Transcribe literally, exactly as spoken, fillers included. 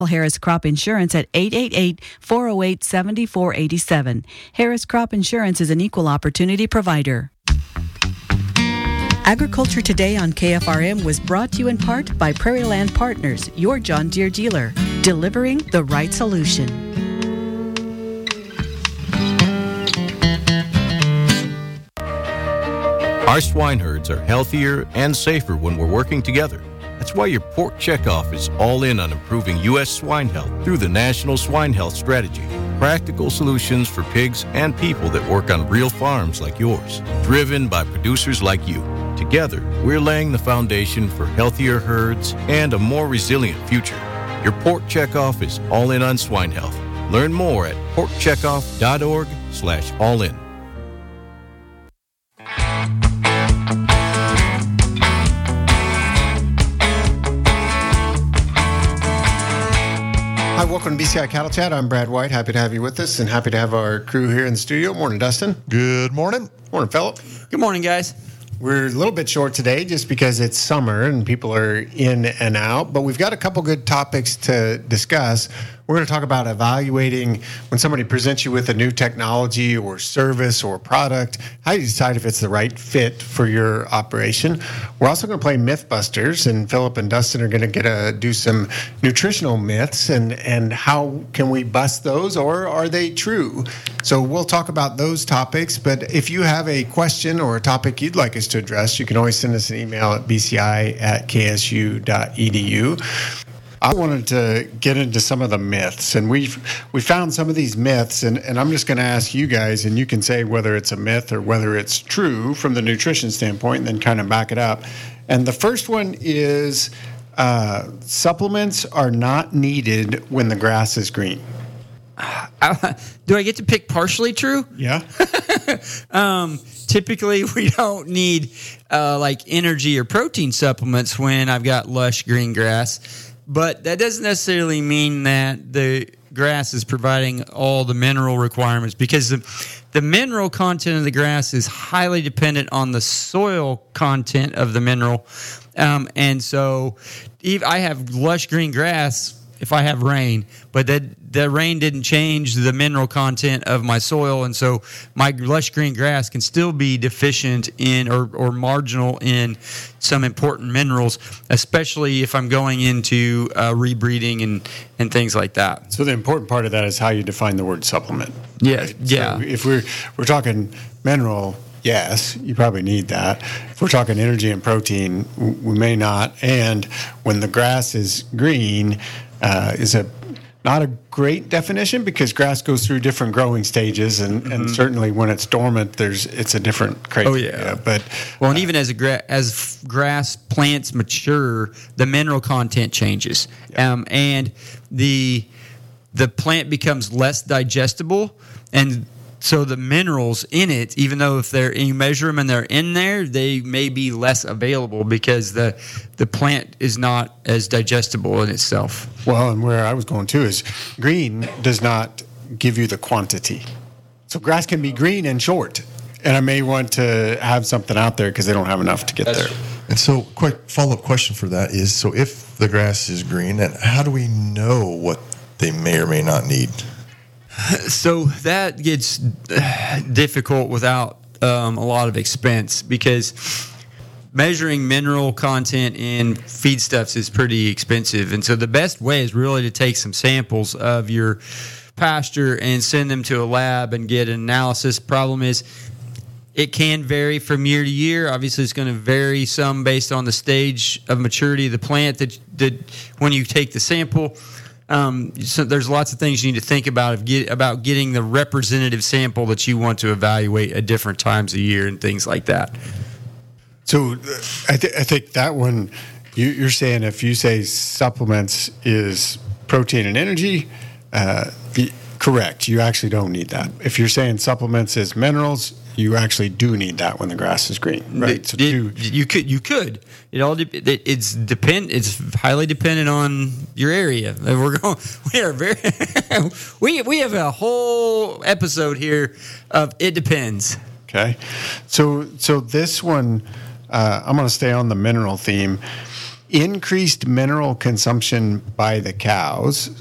Harris Crop Insurance at eight eight eight, four oh eight, seven four eight seven. Harris Crop Insurance is an equal opportunity provider. Agriculture Today on K F R M was brought to you in part by Prairie Land Partners, your John Deere dealer, delivering the right solution. Our swine herds are healthier and safer when we're working together. That's why your pork checkoff is all in on improving U S swine health through the National Swine Health Strategy. Practical solutions for pigs and people that work on real farms like yours, driven by producers like you. Together, we're laying the foundation for healthier herds and a more resilient future. Your pork checkoff is all in on swine health. Learn more at porkcheckoff.org slash all in. Hi, welcome to B C I Cattle Chat. I'm Brad White. Happy to have you with us and happy to have our crew here in the studio. Morning, Dustin. Good morning. Morning, Phillip. Good morning, guys. We're a little bit short today just because it's summer and people are in and out, but we've got a couple good topics to discuss. We're going to talk about evaluating when somebody presents you with a new technology or service or product, how you decide if it's the right fit for your operation. We're also going to play Mythbusters, and Phillip and Dustin are going to get to do some nutritional myths and, and how can we bust those, or are they true? So we'll talk about those topics, but if you have a question or a topic you'd like us to address, you can always send us an email at b c i at k s u dot e d u. I wanted to get into some of the myths, and we've we found some of these myths, and, and I'm just going to ask you guys, and you can say whether it's a myth or whether it's true from the nutrition standpoint, and then kind of back it up. And the first one is uh, supplements are not needed when the grass is green. Uh, do I get to pick partially true? Yeah. um, typically, we don't need uh, like energy or protein supplements when I've got lush green grass. But that doesn't necessarily mean that the grass is providing all the mineral requirements, because the, the mineral content of the grass is highly dependent on the soil content of the mineral. Um, and so if I have lush green grass if I have rain, but that the rain didn't change the mineral content of my soil, and so my lush green grass can still be deficient in or, or marginal in some important minerals, especially if I'm going into uh, rebreeding and, and things like that. So the important part of that is how you define the word supplement. Yeah, right? yeah. So if we're we're talking mineral, yes, you probably need that. If we're talking energy and protein, we may not. And when the grass is green, uh, is a not a great definition, because grass goes through different growing stages, and, mm-hmm. and certainly when it's dormant, there's it's a different criteria. Oh yeah, but well, and uh, even as a gra- as grass plants mature, the mineral content changes, yeah. um, and the the plant becomes less digestible, and so the minerals in it, even though if they're you measure them and they're in there, they may be less available because the the plant is not as digestible in itself. Well, and where I was going to is green does not give you the quantity. So grass can be green and short, and I may want to have something out there because they don't have enough to get That's there. True. And so, quick follow-up question for that is: so if the grass is green, then how do we know what they may or may not need? So that gets difficult without um, a lot of expense, because measuring mineral content in feedstuffs is pretty expensive. And so the best way is really to take some samples of your pasture and send them to a lab and get an analysis. Problem is, it can vary from year to year. Obviously, it's going to vary some based on the stage of maturity of the plant that, that when you take the sample. Um, so there's lots of things you need to think about of get, about getting the representative sample that you want to evaluate at different times of year and things like that. So uh, I, th- I think that one, you, you're saying if you say supplements is protein and energy, uh, the, correct, you actually don't need that. If you're saying supplements is minerals, you actually do need that when the grass is green, right? So it, two, you could, you could. It all de- it, it's depend. It's highly dependent on your area. We're going. We are very. we we have a whole episode here of it depends. Okay, so so this one, uh, I'm going to stay on the mineral theme. increased mineral consumption by the cows,